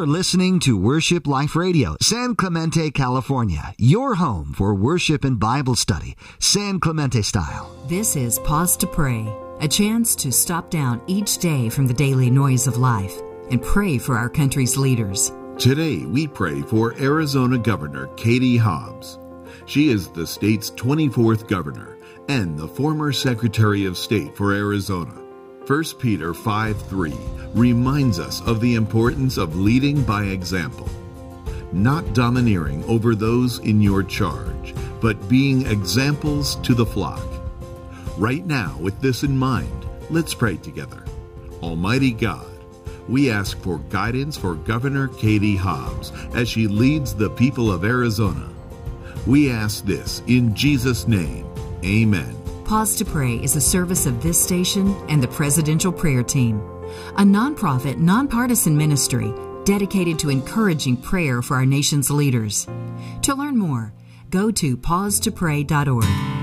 You're listening to Worship Life Radio, San Clemente, California. Your home for worship and Bible study, San Clemente style. This is Pause to Pray, a chance to stop down each day from the daily noise of life and pray for our country's leaders. Today, we pray for Arizona Governor Katie Hobbs. She is the state's 24th governor and the former Secretary of State for Arizona. 1 Peter 5:3 reminds us of the importance of leading by example, not domineering over those in your charge, but being examples to the flock. Right now, with this in mind, let's pray together. Almighty God, we ask for guidance for Governor Katie Hobbs as she leads the people of Arizona. We ask this in Jesus' name. Amen. Pause to Pray is a service of this station and the Presidential Prayer Team, a nonprofit, nonpartisan ministry dedicated to encouraging prayer for our nation's leaders. To learn more, go to pausetopray.org.